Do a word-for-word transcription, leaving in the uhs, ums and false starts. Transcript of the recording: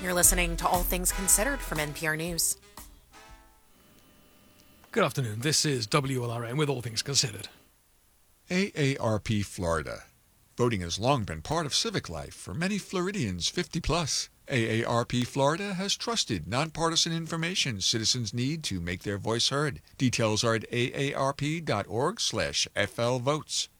You're listening to All Things Considered from N P R News. Good afternoon. This is W L R N with All Things Considered. A A R P Florida. Voting has long been part of civic life for many Floridians fifty plus. A A R P Florida has trusted, nonpartisan information citizens need to make their voice heard. Details are at A A R P dot org slash F L votes.